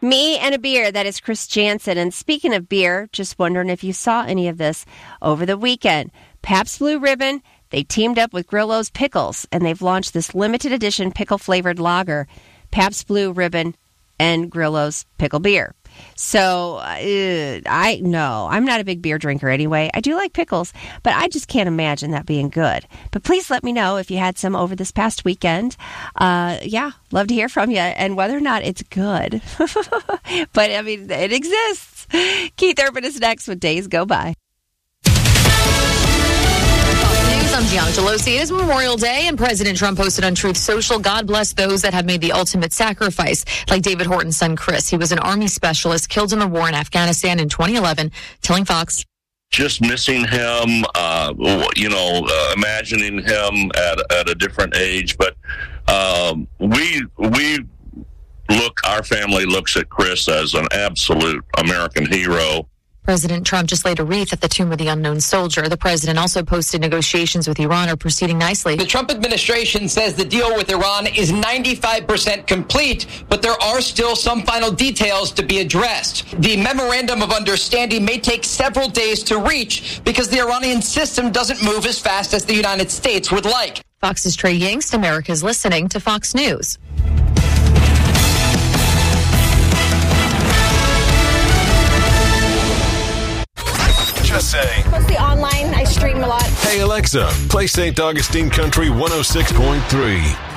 Me and a Beer. That is Chris Jansen. And speaking of beer, just wondering if you saw any of this over the weekend. Pabst Blue Ribbon, they teamed up with Grillo's Pickles, and they've launched this limited edition pickle-flavored lager, Pabst Blue Ribbon and Grillo's Pickle Beer. So, I'm not a big beer drinker anyway. I do like pickles, but I just can't imagine that being good. But please let me know if you had some over this past weekend. Love to hear from you and whether or not it's good. But, I mean, it exists. Keith Urban is next with Days Go By. I'm Gianna Gelosi. It is Memorial Day, and President Trump posted on Truth Social, God bless those that have made the ultimate sacrifice, like David Horton's son, Chris. He was an Army specialist killed in the war in Afghanistan in 2011, telling Fox. Just missing him, imagining him at a different age. But our family looks at Chris as an absolute American hero. President Trump just laid a wreath at the tomb of the unknown soldier. The president also posted negotiations with Iran are proceeding nicely. The Trump administration says the deal with Iran is 95% complete, but there are still some final details to be addressed. The memorandum of understanding may take several days to reach because the Iranian system doesn't move as fast as the United States would like. Fox's Trey Yingst, America's listening to Fox News. Just saying. Mostly online. I stream a lot. Hey, Alexa, play St. Augustine Country 106.3.